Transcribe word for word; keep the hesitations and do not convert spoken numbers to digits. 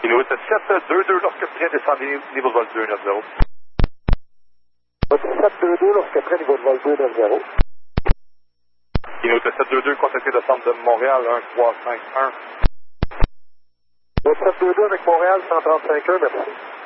Il nous était sept deux deux lorsque train descendez niveau de vol deux neuf zéro. sept deux deux lorsque train niveau de vol deux neuf zéro. Il nous était sept deux deux contacté de centre de Montréal un trois cinq un. sept deux deux avec Montréal cent trente-cinq un, merci.